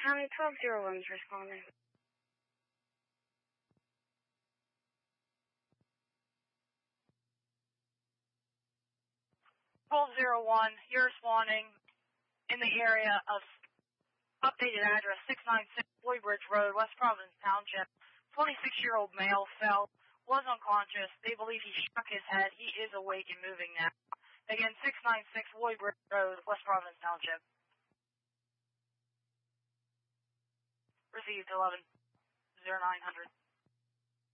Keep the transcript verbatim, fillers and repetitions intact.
County, twelve zero one is responding. twelve zero one, you're responding in the area of updated address six ninety-six Boy Bridge Road, West Providence Township. twenty-six-year-old male fell, was unconscious. They believe he struck his head. He is awake and moving now. Again, six ninety-six Boy Bridge Road, West Providence Township. Received eleven oh nine hundred.